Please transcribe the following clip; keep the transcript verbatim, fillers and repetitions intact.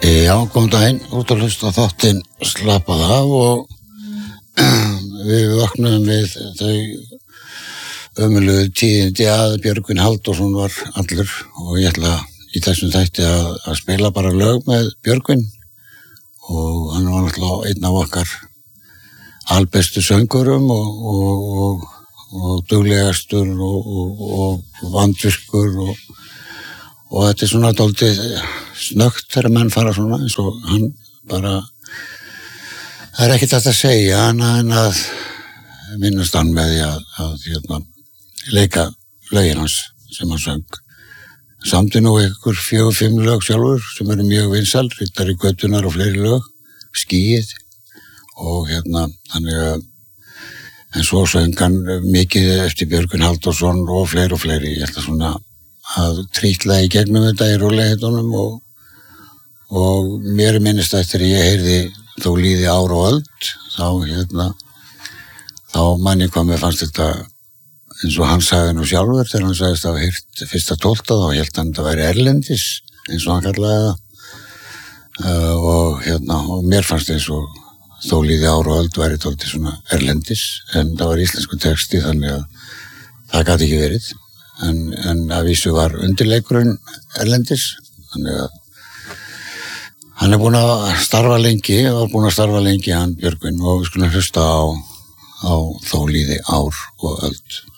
Já, góðan daginn, út að hlusta á þáttinn Slappað af og við vaknaðum við þau ömurlegu tíðindi að Björgvin Halldórsson var allur og ég ætla í þessum þætti að, að spila bara lög með Björgvin og hann var náttúrulega einn af okkar albestu söngurum og, og, og, og duglegastur og, og, og vandvirkur og, og þetta er svona dálítið snöggt þegar menn fara svona eins og hann bara það er ekkert hægt að segja en að minnast hann með því að, að hérna, leika lögin hans sem hann söng samti nú ykkur fjögur, fimm lög sjálfur sem eru mjög vinsæl, Riddari götunnar og fleiri lög, Skýið og hérna þannig að en svo söng hann mikið eftir Björgvin Halldórsson og fleiri og fleiri, ég held að svona að trítla í gegnum þetta í rólegheitunum og og mér er minnist eftir að ég heyrði Þó líði ár og öld þá hérna þá man ég hvað mér fannst þetta eins og hann sagði nú sjálfur þegar hann sagðist að hafa heyrt fyrsta tólta þá hélt hann að væri erlendis eins og hann kallaði það uh, og hérna og mér fannst eins og Þó líði ár og öld væri tólti svona erlendis en það var íslensku texti þannig að það gat ekki verið en, en að vísu var undirleikurinn erlendis þannig að hann er búinn að starfa lengi og var búinn að starfa lengi hann Björgvin og við skulum hlusta á, á Þó líði ár og öld